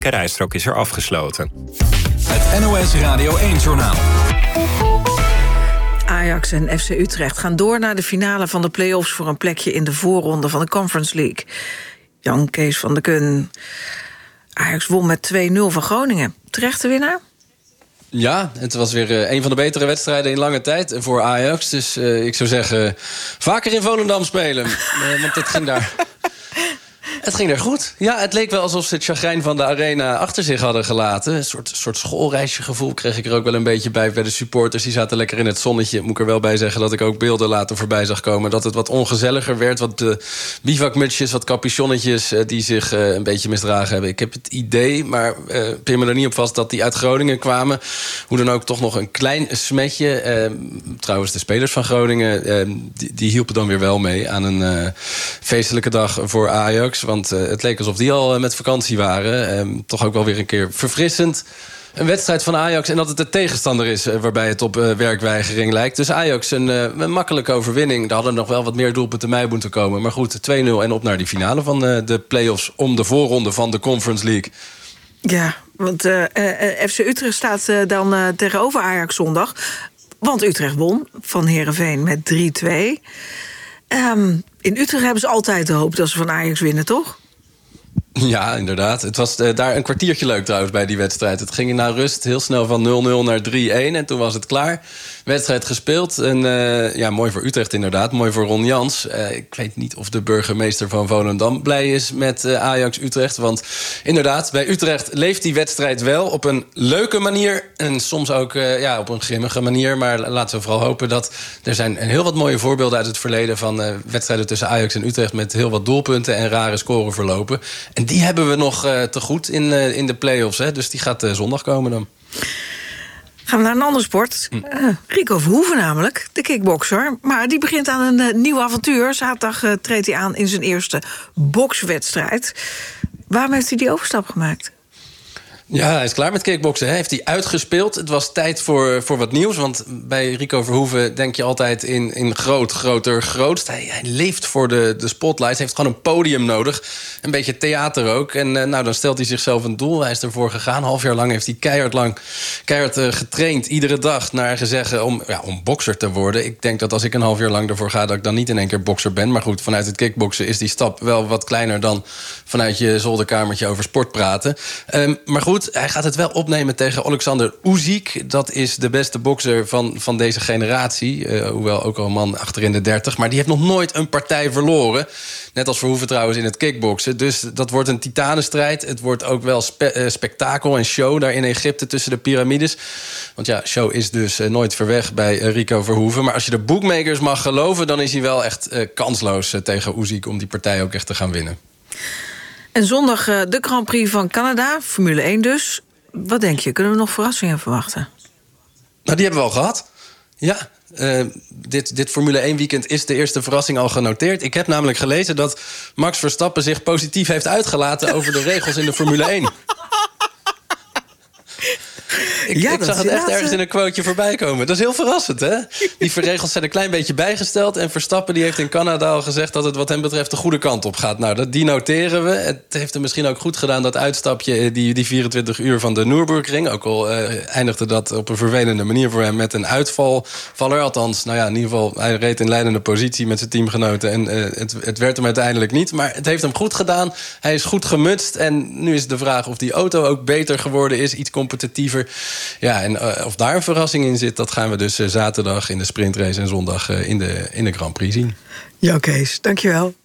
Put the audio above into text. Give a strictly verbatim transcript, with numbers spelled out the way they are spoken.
De rijstrook is er afgesloten. Het N O S Radio één-journaal. Ajax en F C Utrecht gaan door naar de finale van de play-offs... voor een plekje in de voorronde van de Conference League. Jan Kees van der Kun. Ajax won met twee nul van Groningen. Terechte winnaar? Ja, het was weer uh, een van de betere wedstrijden in lange tijd voor Ajax. Dus uh, ik zou zeggen, vaker in Volendam spelen. Uh, want het ging daar... Het ging daar goed. Ja, het leek wel alsof ze het chagrijn van de arena achter zich hadden gelaten. Een soort, soort schoolreisjegevoel kreeg ik er ook wel een beetje bij... bij de supporters, die zaten lekker in het zonnetje. Moet ik er wel bij zeggen dat ik ook beelden later voorbij zag komen... dat het wat ongezelliger werd, wat de bivakmutsjes, wat capuchonnetjes... Uh, die zich uh, een beetje misdragen hebben. Ik heb het idee, maar uh, pin me er niet op vast... dat die uit Groningen kwamen. Hoe dan ook toch nog een klein smetje. Uh, trouwens, de spelers van Groningen... Uh, die, die hielpen dan weer wel mee aan een uh, feestelijke dag voor Ajax... Want uh, het leek alsof die al uh, met vakantie waren. Um, toch ook wel weer een keer verfrissend. Een wedstrijd van Ajax en dat het de tegenstander is... Uh, waarbij het op uh, werkweigering lijkt. Dus Ajax een, uh, een makkelijke overwinning. Er hadden nog wel wat meer doelpunten mij moeten komen. Maar goed, twee nul en op naar die finale van uh, de play-offs... om de voorronde van de Conference League. Ja, want uh, uh, F C Utrecht staat uh, dan uh, tegenover Ajax zondag. Want Utrecht won van Heerenveen met drie twee... Um, in Utrecht hebben ze altijd de hoop dat ze van Ajax winnen, toch? Ja, inderdaad. Het was uh, daar een kwartiertje leuk trouwens bij die wedstrijd. Het ging na rust heel snel van nul nul naar drie een en toen was het klaar. Wedstrijd gespeeld. En uh, ja, mooi voor Utrecht inderdaad. Mooi voor Ron Jans. Uh, ik weet niet of de burgemeester van Volendam blij is met uh, Ajax-Utrecht. Want inderdaad, bij Utrecht leeft die wedstrijd wel op een leuke manier. En soms ook uh, ja, op een grimmige manier. Maar laten we vooral hopen dat er zijn heel wat mooie voorbeelden uit het verleden van uh, wedstrijden tussen Ajax en Utrecht met heel wat doelpunten en rare scoreverlopen. En die hebben we nog uh, te goed in, uh, in de play-offs. Hè? Dus die gaat uh, zondag komen dan. Gaan we naar een ander sport. Uh, Rico Verhoeven namelijk, de kickbokser. Maar die begint aan een uh, nieuw avontuur. Zaterdag uh, treedt hij aan in zijn eerste bokswedstrijd. Waarom heeft hij die overstap gemaakt? Ja, hij is klaar met kickboksen. Hij heeft hij uitgespeeld. Het was tijd voor, voor wat nieuws. Want bij Rico Verhoeven denk je altijd in, in groot, groter, grootst. Hij, hij leeft voor de, de spotlight. Hij heeft gewoon een podium nodig. Een beetje theater ook. En uh, nou, dan stelt hij zichzelf een doel. Hij is ervoor gegaan. Een half jaar lang heeft hij keihard, lang, keihard uh, getraind. Iedere dag naar gezegd om, ja, om bokser te worden. Ik denk dat als ik een half jaar lang ervoor ga... dat ik dan niet in één keer bokser ben. Maar goed, vanuit het kickboksen is die stap wel wat kleiner... dan vanuit je zolderkamertje over sport praten. Um, maar goed, hij gaat het wel opnemen tegen Alexander Usyk. Dat is de beste bokser van, van deze generatie. Uh, hoewel ook al een man achter in de dertig. Maar die heeft nog nooit een partij verloren. Net als Verhoeven trouwens in het kickboksen. Dus dat wordt een titanenstrijd. Het wordt ook wel spe- uh, spektakel en show daar in Egypte tussen de piramides. Want ja, show is dus uh, nooit ver weg bij uh, Rico Verhoeven. Maar als je de bookmakers mag geloven... dan is hij wel echt uh, kansloos uh, tegen Usyk om die partij ook echt te gaan winnen. En zondag uh, de Grand Prix van Canada, Formule één dus. Wat denk je, kunnen we nog verrassingen verwachten? Nou, die hebben we al gehad. Ja, uh, dit, dit Formule één weekend is de eerste verrassing al genoteerd. Ik heb namelijk gelezen dat Max Verstappen zich positief heeft uitgelaten... over de regels in de Formule één. Ik, ja, ik zag het echt ergens in een quoteje voorbij komen. Dat is heel verrassend, hè? Die regels zijn een klein beetje bijgesteld. En Verstappen die heeft in Canada al gezegd... dat het wat hem betreft de goede kant op gaat. Nou, dat, die noteren we. Het heeft hem misschien ook goed gedaan, dat uitstapje... die, die vierentwintig uur van de Nürburgring. Ook al uh, eindigde dat op een vervelende manier voor hem... met een uitvalvaller. Althans, nou ja, in ieder geval... hij reed in leidende positie met zijn teamgenoten... en uh, het, het werd hem uiteindelijk niet. Maar het heeft hem goed gedaan. Hij is goed gemutst. En nu is de vraag of die auto ook beter geworden is. Iets competitiever. Ja, en uh, of daar een verrassing in zit... dat gaan we dus uh, zaterdag in de sprintrace en zondag uh, in, de, in de Grand Prix zien. Ja, Kees, dankjewel.